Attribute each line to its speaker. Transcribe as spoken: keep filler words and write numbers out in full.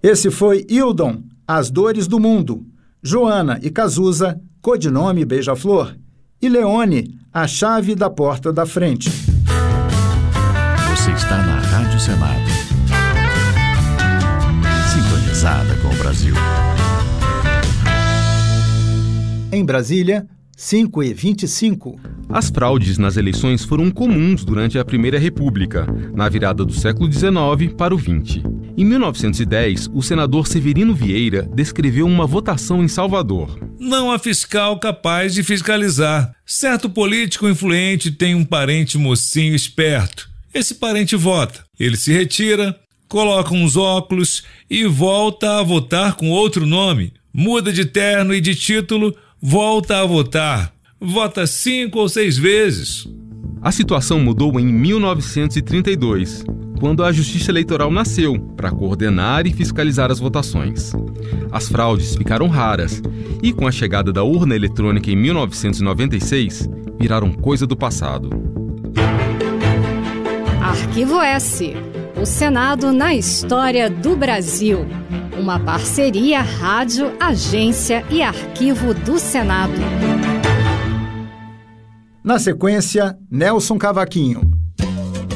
Speaker 1: Esse foi Hildon, As Dores do Mundo, Joana e Cazuza, Codinome Beija-Flor, e Leone, A Chave da Porta da Frente.
Speaker 2: Você está na Rádio Senado, sintonizada com o Brasil.
Speaker 1: Em Brasília, cinco e vinte e cinco.
Speaker 3: As fraudes nas eleições foram comuns durante a Primeira República, na virada do século dezenove para o vinte. Em mil novecentos e dez, o senador Severino Vieira descreveu uma votação em Salvador.
Speaker 4: Não há fiscal capaz de fiscalizar. Certo político influente tem um parente mocinho esperto. Esse parente vota. Ele se retira, coloca uns óculos e volta a votar com outro nome. Muda de terno e de título, volta a votar. Vota cinco ou seis vezes.
Speaker 3: A situação mudou em mil novecentos e trinta e dois, quando a Justiça Eleitoral nasceu para coordenar e fiscalizar as votações. As fraudes ficaram raras e, com a chegada da urna eletrônica em mil novecentos e noventa e seis, viraram coisa do passado.
Speaker 5: Arquivo S. O Senado na história do Brasil. Uma parceria Rádio, Agência e Arquivo do Senado.
Speaker 1: Na sequência, Nelson Cavaquinho.